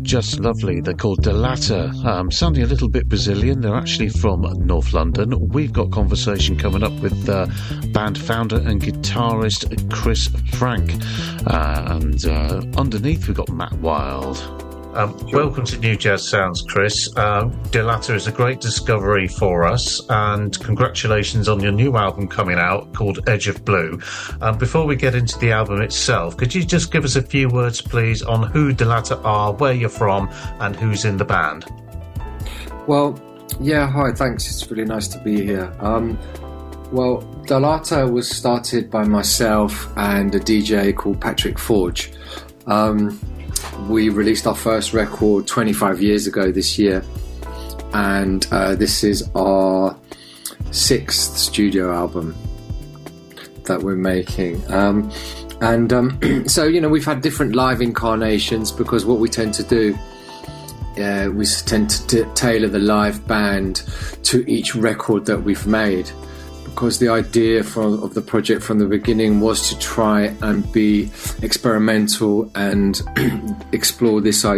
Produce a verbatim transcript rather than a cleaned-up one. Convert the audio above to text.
just lovely. They're called Delata, um, sounding a little bit Brazilian. They're actually from North London. We've got conversation coming up with uh, band founder and guitarist Chris Frank. Uh, and uh, underneath we've got Matt Wild. Um, sure. Welcome to New Jazz Sounds, Chris. Uh, Delata is a great discovery for us, and congratulations on your new album coming out called Edge of Blue. Um, before we get into the album itself, could you just give us a few words, please, on who Delata are, where you're from, and who's in the band? Well, yeah, hi, thanks. It's really nice to be here. Um, well, Delata was started by myself and a D J called Patrick Forge. Um, We released our first record twenty-five years ago this year, and uh, this is our sixth studio album that we're making. Um, and um, so, you know, we've had different live incarnations because what we tend to do, uh, we tend to t- tailor the live band to each record that we've made. Because the idea from, of the project from the beginning was to try and be experimental and explore this idea